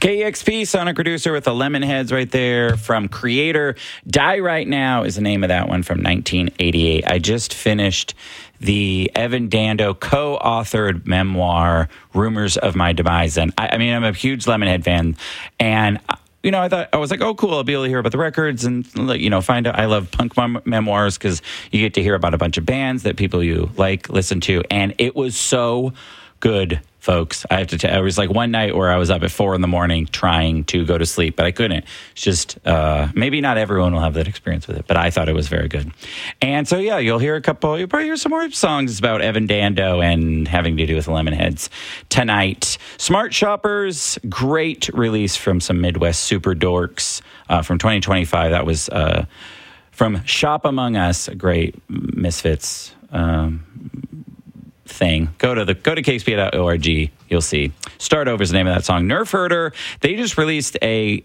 KEXP, Sonic Reducer with the Lemonheads right there from Creator. Die Right Now is the name of that one from 1988. I just finished the Evan Dando co-authored memoir, Rumors of My Demise. And I mean, I'm a huge Lemonhead fan. And I was like, oh, cool. I'll be able to hear about the records and, find out. I love punk memoirs because you get to hear about a bunch of bands that people you like, listen to. And it was so good, folks. I have to tell you, I was like one night where I was up at 4 a.m. trying to go to sleep, but I couldn't. It's just, maybe not everyone will have that experience with it, but I thought it was very good. And so, yeah, you'll probably hear some more songs about Evan Dando and having to do with Lemonheads tonight. Smart Shoppers, great release from some Midwest super dorks from 2025. That was from Shop Among Us, a great Misfits thing. Go to KXP.org. You'll see. Start Over is the name of that song. Nerf Herder, they just released a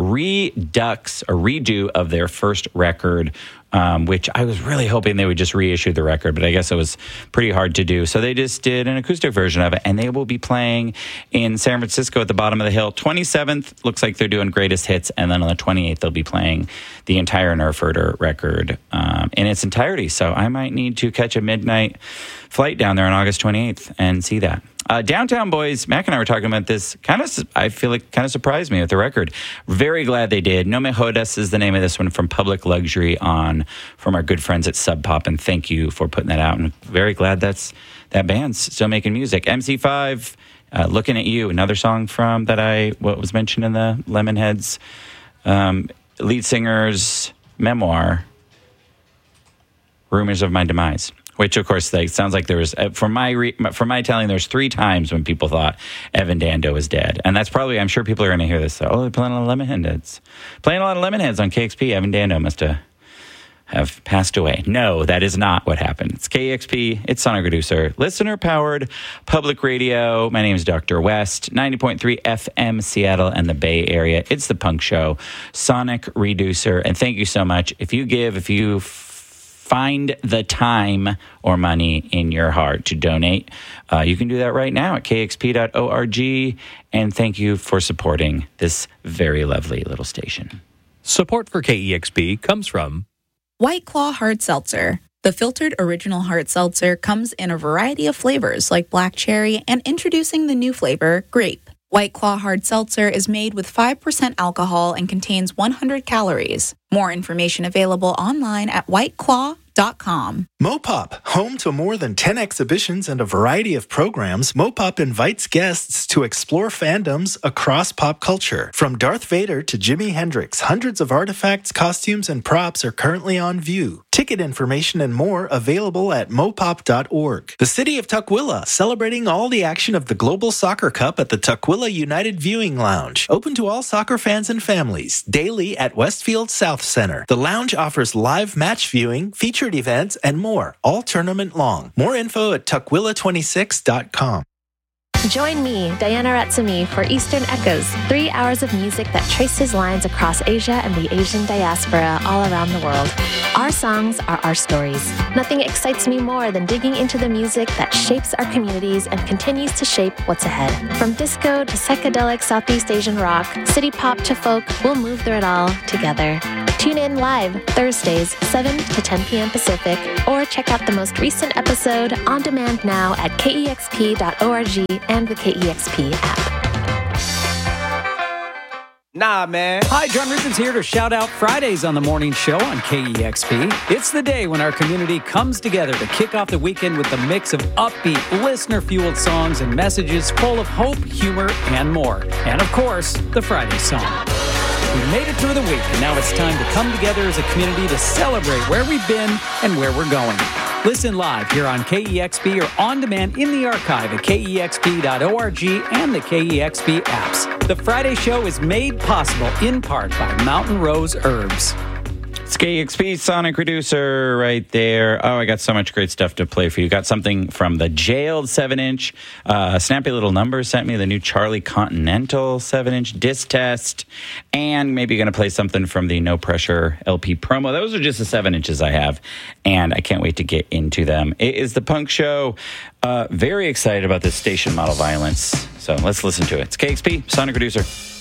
redo of their first record, which I was really hoping they would just reissue the record, but I guess it was pretty hard to do. So they just did an acoustic version of it, and they will be playing in San Francisco at the Bottom of the Hill. 27th, looks like they're doing greatest hits, and then on the 28th, they'll be playing the entire Nerf Herder record in its entirety. So I might need to catch a midnight flight down there on August 28th and see that. Downtown Boys, Mac and I were talking about this. I feel like kind of surprised me with the record. Very glad they did. No Me Jodas is the name of this one from Public Luxury from our good friends at Sub Pop, and thank you for putting that out. And very glad that band's still making music. MC5, Looking at You, another song from what was mentioned in the Lemonheads lead singer's memoir, Rumors of My Demise. Which, of course, sounds like there was, from my telling, there's 3 times when people thought Evan Dando was dead. And that's probably, I'm sure people are going to hear this. Oh, they're playing a lot of Lemonheads. Playing a lot of Lemonheads on KXP. Evan Dando must have passed away. No, that is not what happened. It's KXP. It's Sonic Reducer. Listener-powered public radio. My name is Dr. West. 90.3 FM Seattle and the Bay Area. It's the punk show. Sonic Reducer. And thank you so much. If you find the time or money in your heart to donate, you can do that right now at kxp.org. And thank you for supporting this very lovely little station. Support for KEXP comes from White Claw Hard Seltzer. The filtered original hard seltzer comes in a variety of flavors like black cherry and introducing the new flavor, grape. White Claw Hard Seltzer is made with 5% alcohol and contains 100 calories. More information available online at whiteclaw.com. Mopop, home to more than 10 exhibitions and a variety of programs, Mopop invites guests to explore fandoms across pop culture. From Darth Vader to Jimi Hendrix, hundreds of artifacts, costumes, and props are currently on view. Ticket information and more available at mopop.org. The city of Tukwila, celebrating all the action of the Global Soccer Cup at the Tukwila United Viewing Lounge. Open to all soccer fans and families, daily at Westfield South Center. The lounge offers live match viewing, featured events, and more, all tournament long. More info at tukwila26.com. Join me, Diana Ratsumi, for Eastern Echoes, 3 hours of music that traces lines across Asia and the Asian diaspora all around the world. Our songs are our stories. Nothing excites me more than digging into the music that shapes our communities and continues to shape what's ahead. From disco to psychedelic Southeast Asian rock, city pop to folk, we'll move through it all together. Tune in live Thursdays, 7 to 10 p.m. Pacific, or check out the most recent episode on demand now at kexp.org and the KEXP app. Nah, man. Hi, John Richards here to shout out Fridays on the morning show on KEXP. It's the day when our community comes together to kick off the weekend with a mix of upbeat, listener-fueled songs and messages full of hope, humor, and more. And, of course, the Friday song. We made it through the week, and now it's time to come together as a community to celebrate where we've been and where we're going. Listen live here on KEXP or on demand in the archive at kexp.org and the KEXP apps. The Friday show is made possible in part by Mountain Rose Herbs. It's KEXP, Sonic Reducer right there. Oh, I got so much great stuff to play for you. Got something from the Jailed 7-inch. Snappy Little Numbers sent me the new Charlie Continental 7-inch disc test. And maybe going to play something from the No Pressure LP promo. Those are just the 7-inches I have. And I can't wait to get into them. It is the Punk Show. Very excited about this station model violence. So let's listen to it. It's KEXP, Sonic Reducer.